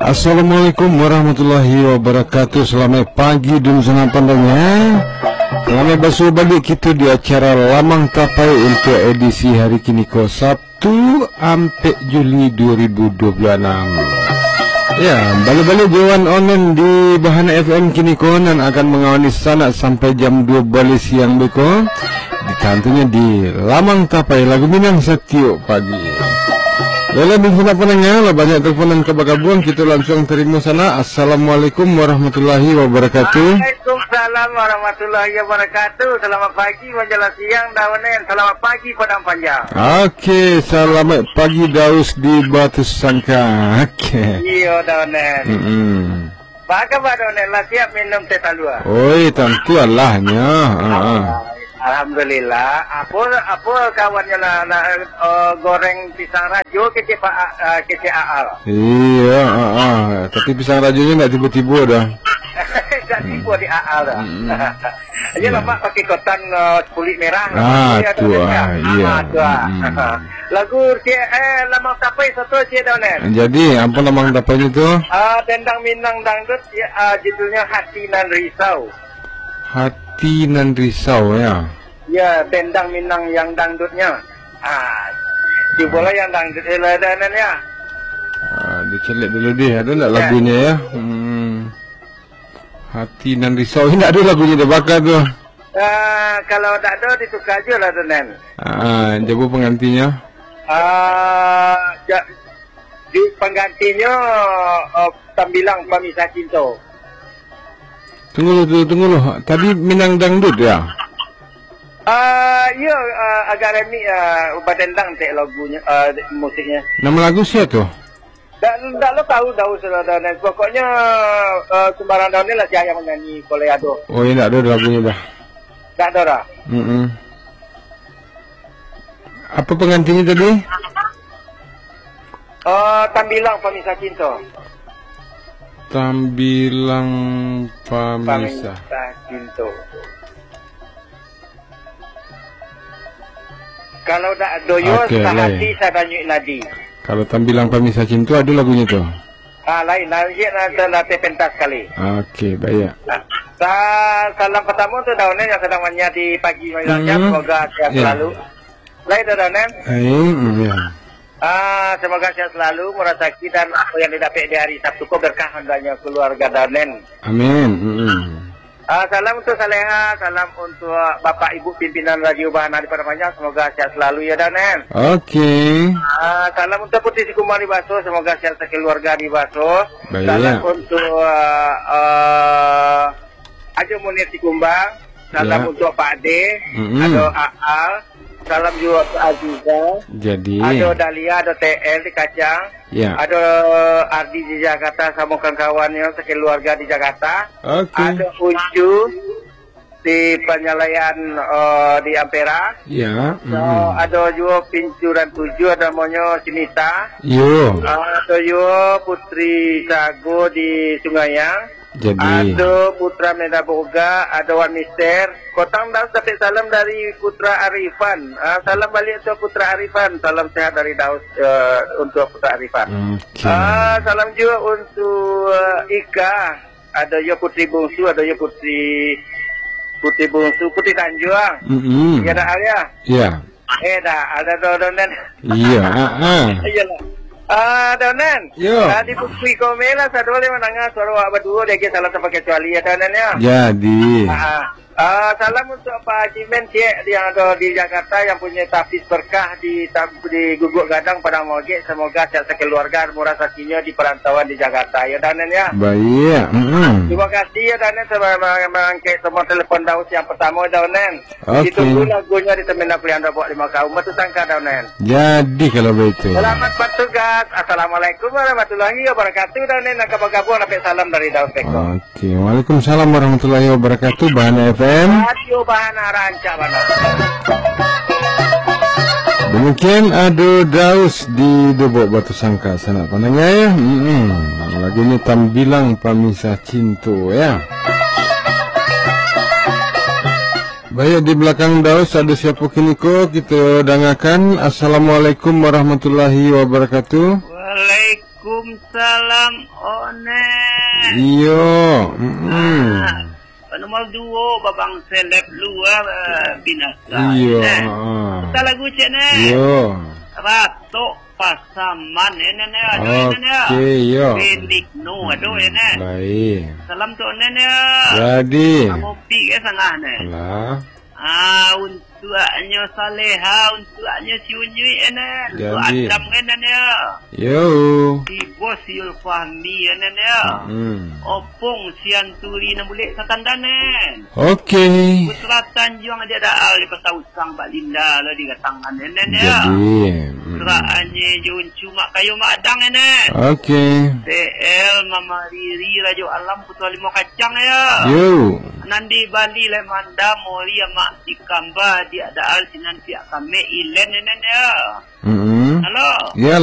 Assalamualaikum warahmatullahi wabarakatuh. Selamat pagi dan senang pandangnya. Selamat basuh balik kita di acara Lamang Tapai untuk edisi hari kini ko Sabtu 4 Juli 2026. Ya, balik-balik jawan online di Bahana FM kini ko dan akan mengawani sana sampai jam 2 balik siang beko. Tentunya di Lamang Tapai lagu Minang Satyo pagi. Lala bintang penanya lah banyak teleponan ke Bakabuang, kita langsung terima sana. Assalamualaikum warahmatullahi wabarakatuh. Waalaikumsalam warahmatullahi wabarakatuh. Selamat pagi menjelang siang Dawanen. Selamat pagi Padang Panjang. Oke, selamat pagi Daus di Batu Sangka. Oke. Iya Dawanen. Apa kabar Dawanen? Lah siap minum teh talua? Oi, tentu Allahnya. Alhamdulillah. Apa kawannya lah goreng pisang rajo kece Aal. Iya, tapi pisang rajonya nggak tiba-tiba dah. Tak tiba di Aal dah. Dia lama pakai kotan kulit merah. Iya. Lagu Lamang Tapai satu Dawanen. Jadi apa Lamang Tapainya tu? Dendang Minang Dangdut, judulnya Hati Nan Risau. Hati nan risau ya. Ya, dendang Minang yang dangdutnya. Cobalah yang dangdut Dawanen ya. Dicelek dulu deh, ada tak lagunya ya? Hati nan risau, ini ada lagunya dah bakar tu. Kalau tak ada ditukar je lah Dawanen. Jawab pengantinya. Penggantinya Tambilang Pamisah Cinta. Tunggu lu. Tadi Minang Dangdut ya? Ya, agak remik badendang tek lagunya, musiknya. Nama lagu siapa tu? Tak lo tahu sudah Dawanen. Pokoknya sembarang Dawanen lah saya yang menyanyi Koleado. Oh, ini tak ada lagunya dah. Tak ada dah. Apa pengantinnya tadi? Tambilang Pamisah Cinta. Tambilang Pamisah Cinta. Kalau tak doyo sehati sadanyuk nadi. Kalau Tambilang Pamisah Cinta ada lagunya tu. Lain nanti pentas sekali. Okey, baik. Salam pertama tu Dawanen yang sedang manya di pagi malamnya, semoga sehat selalu. Lain Dawanen. Ya. Semoga sehat selalu, merasaki dan apa yang didapat di hari Sabtu kau berkah hendaknya keluarga Dawanen. Amin. Salam untuk Saleha, salam untuk Bapak Ibu pimpinan Radio Bahana di Padang Panjang, semoga sehat selalu ya Dawanen. Okey. Salam untuk Putri Sikumar di Baso, semoga sehat sekeluarga di Baso. Baik. Salam untuk Ajo Munir Sikumbang, salam untuk Pak De, ada Aal. Salam juga ke Aziza. Jadi ada Dahlia, ada TL di Kacang. Ya. Ada Ardi di Jakarta sama kawan-kawannya sekeluarga di Jakarta. Ada Ucu di Penyalayan di Ampera. Ya. Ada juga Pincuran 7, ada Monyo Cinita. Yo. Ada juga Putri Sago di Sungayang. Jadi ada Putra Meda Boga, ada Wan Mister. Kotang Daus dapat salam dari Putra Arifan. Salam balik untuk Putra Arifan. Salam sehat dari Daus untuk Putra Arifan. Salam juga untuk Ika. Ada ya Putri Bungsu, ada ya Putri Bungsu, Putri Tanjuang. Ya dah Arya. Ya. Dah ada Dawanen. Iya. Iyalah. Dawanen. Di bukti komela saya boleh menangis suara awak berdua dia salam tanpa kecuali ya Dawanen ya. Jadi salam untuk Pak Jimen Cik yang ada di Jakarta yang punya tapis berkah di Guguk Gadang Padang Moge, semoga sehat sekeluarga murah sakinya di perantauan di Jakarta ya Dawanen ya. Baik. Terima kasih ya Dawanen sebab mengangkat semua telepon Daus yang pertama Dawanen. Ditunggu lagunya di Terminal Pilihan Rabok 5 kaum Batu Sangka Dawanen. Jadi kalau begitu. Selamat bertugas. Assalamualaikum warahmatullahi wabarakatuh. Dawanen nak kabar dapat salam dari Daus Beko. Okey, waalaikumsalam warahmatullahi wabarakatuh. Bahana FM. Radio Bahana Rancak Bahana. Demikian ada Daus di Dobok Batu Sangka sana pandangnya ya. Lagunya Tambilang Pamisah Cinta ya. Baik, di belakang Daus ada siapa kini ko kita dengarkan. Assalamualaikum warahmatullahi wabarakatuh. Waalaikumsalam salam one. Iyo. Nomor 2 babang seleb luar binasa. Iyo. Kita lagu cek ne. Iyo. Ratok Pasaman ne. Okey, yo. Belik no aduh ne. Baik. Salam tu ne. Jadi. Ngopi ke sangah ne. Lah. Untuknya Saleha, untuknya Ciunyui ne. Untuk Jadi. Adam ne. Yo. Si Bos Yul Fahmi ne. Opong Sianturi na bulik sa tandanen. Okey. Putra Tanjung dia ada di Pasar Usang Pak Linda lah di katangan ne. Jadi. Puteraannya Jun cuma kayu mak adang ne. Okey. TL Mama Riri Rajo Alam Putra Limo Kacang ya. Yo. Nandi Bali Lemanda Mori Mak Sikamba dia ada al sinan pihak kami ilen ne. Halo. Ya.